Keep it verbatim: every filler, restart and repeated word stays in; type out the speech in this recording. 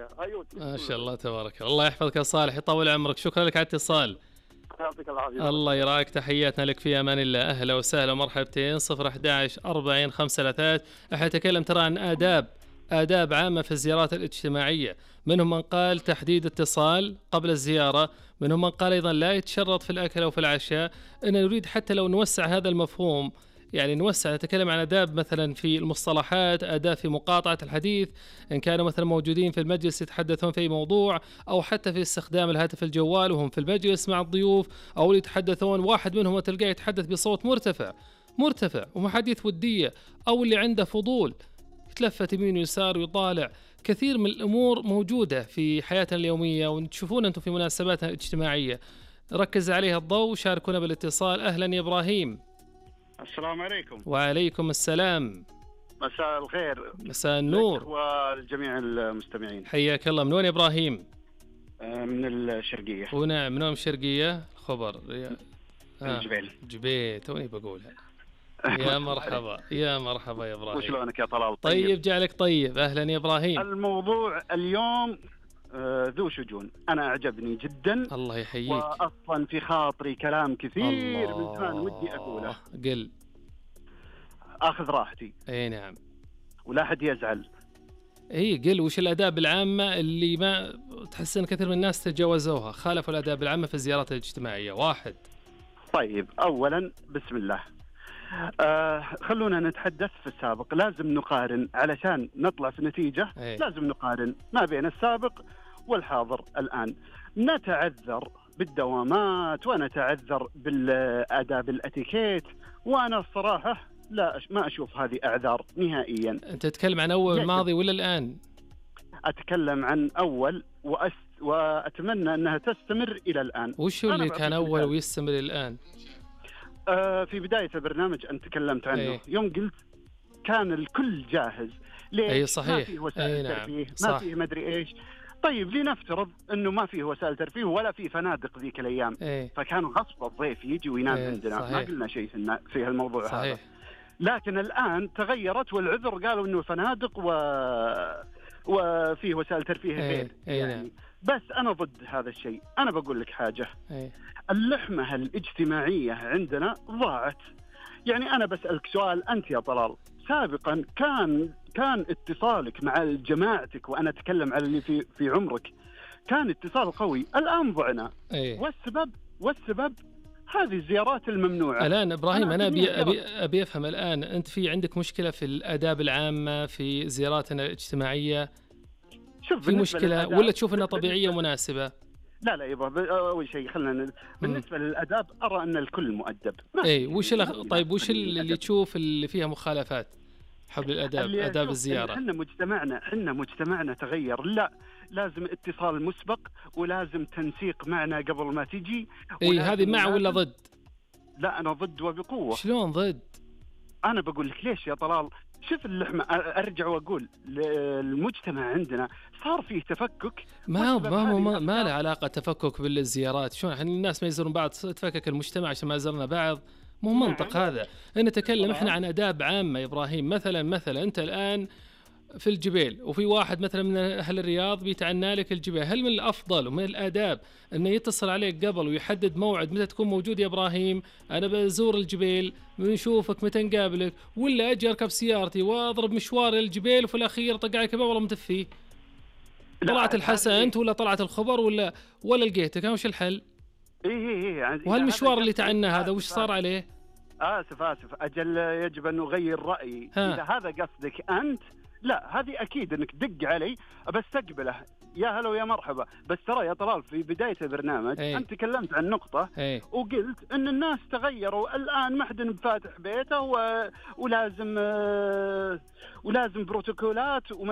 ايوتي. ما شاء الله تبارك الله. الله يحفظك يا صالح، يطول عمرك. شكرا لك على الاتصال. يعطيك العافيه. الله يراك. تحياتنا لك في امان الله. اهلا وسهلا ومرحبتين. صفر أحد عشر أربعين خمسة ثلاثة. احنا نتكلم ترى عن آداب آداب عامة في الزيارات الاجتماعية. منهم من قال تحديد اتصال قبل الزيارة، منهم من قال أيضا لا يتشرط في الأكل أو في العشاء. أنا نريد حتى لو نوسع هذا المفهوم، يعني نوسع، نتكلم عن آداب مثلا في المصطلحات، آداب في مقاطعة الحديث إن كانوا مثلا موجودين في المجلس يتحدثون في موضوع، أو حتى في استخدام الهاتف الجوال وهم في المجلس مع الضيوف، أو يتحدثون واحد منهم وتلقاه يتحدث بصوت مرتفع مرتفع ومحاديث ودية، أو اللي عنده فضول يتلفت يمين ويسار ويطالع. كثير من الأمور موجودة في حياتنا اليومية وتشوفون أنتم في مناسباتنا الاجتماعية، ركز عليها الضوء وشاركونا بالاتصال. أهلا يا إبراهيم. السلام عليكم. وعليكم السلام. مساء الخير. مساء النور. والجميع المستمعين. حياك الله. من وين يا إبراهيم؟ من الشرقية. ونعم، من وين الشرقية؟ خبر يا... آه. الجبيل. جبيل توني بقولها. يا مرحبا يا مرحبا يا إبراهيم. وشلونك يا طلال؟ طيب, طيب جعلك طيب. أهلا يا إبراهيم. الموضوع اليوم آه ذو شجون، أنا أعجبني جدا. الله يحييك. وأصلا في خاطري كلام كثير من زمان ودي أقوله. قل. أخذ راحتي. أي نعم. ولا حد يزعل. اي قل. وش الآداب العامة اللي ما تحس ان كثير من الناس تجاوزوها، خالفوا الآداب العامة في الزيارات الاجتماعية؟ واحد. طيب أولا بسم الله. آه خلونا نتحدث في السابق. لازم نقارن علشان نطلع في نتيجة. أي. لازم نقارن ما بين السابق والحاضر الآن. نتعذر بالدوامات ونتعذر بالآداب الأتيكيت، وأنا الصراحة لا أش... ما أشوف هذه أعذار نهائيا. أنت تتكلم عن أول الماضي ولا الآن؟ أتكلم عن أول وأس... وأتمنى أنها تستمر إلى الآن. وش اللي كان أول ويستمر الآن؟ آه في بداية البرنامج أنت تكلمت عنه. أي. يوم قلت كان الكل جاهز. ليش؟ أي صحيح. ما فيه وسائل نعم. ترفيه، صح. ما فيه مدري إيش. طيب لنفترض أنه ما فيه وسائل ترفيه ولا فيه فنادق ذيك الأيام. أي. فكان غصب الضيف يجي وينام أي. عندنا. صحيح. ما قلنا شيء في, في الموضوع صحيح. هذا. لكن الآن تغيرت والعذر قالوا أنه فنادق و... وفيه وسائل ترفيه غير. يعني. نعم. بس أنا ضد هذا الشيء. أنا بقول لك حاجة. أي. اللحمة الاجتماعية عندنا ضاعت. يعني أنا بسألك سؤال أنت يا طلال، سابقا كان كان اتصالك مع جماعتك، وأنا أتكلم على اللي في في عمرك، كان اتصال قوي. الآن ضعنا. أي. والسبب والسبب هذه الزيارات الممنوعة. الآن إبراهيم أنا, أنا أبي, أبي, أبي أفهم الآن، أنت في عندك مشكلة في الآداب العامة في زياراتنا الاجتماعية؟ شوف في مشكلة ولا تشوف أنها طبيعية ومناسبة؟ لا لا يبا، أول شيء خلنا بالنسبة للآداب أرى أن الكل مؤدب. أي. وش طيب وش اللي تشوف اللي فيها مخالفات حول الآداب، آداب الزيارة؟ إحنا مجتمعنا إحنا مجتمعنا تغير. لا، لازم اتصال مسبق، ولازم تنسيق معنا قبل ما تجي. أي. هذه مع ولا ضد؟ لا أنا ضد وبقوة. شلون ضد؟ أنا بقول لك ليش يا طلال. شوف اللحمة، أرجع وأقول المجتمع عندنا صار فيه تفكك. ما ما ما, ما له علاقة تفكك بالزيارات. شلون احنا الناس ما يزورون بعض تفكك المجتمع عشان ما زرنا بعض؟ مو منطق هذا. نتكلم احنا عن آداب عامة يا إبراهيم. مثلا مثلا أنت الآن في الجبيل وفي واحد مثلا من أهل الرياض بيتعنى لك الجبيل، هل من الأفضل ومن الآداب أنه يتصل عليك قبل ويحدد موعد متى تكون موجود يا إبراهيم؟ أنا بزور الجبيل، بنشوفك متى نقابلك، ولا أجي أركب سيارتي وأضرب مشوار الجبيل وفي الأخير طق عليك الباب والله متفي؟ طلعت الحسن أنت ولا طلعت الخبر ولا ولا لقيتك؟ وش الحل؟ إيه إيه إيه. وهالمشوار اللي تعنى هذا وش صار عليه؟ آسف آسف أجل يجب أن نغير رأيي. ها. إذا هذا قصدك أنت، لا هذه أكيد أنك دق علي بستقبله يا هلا ويا مرحبا. بس ترى يا طلال في بداية البرنامج أي. أنت تكلمت عن نقطة. أي. وقلت أن الناس تغيروا الآن، ما حد بفاتح بيته و... ولازم ولازم بروتوكولات وما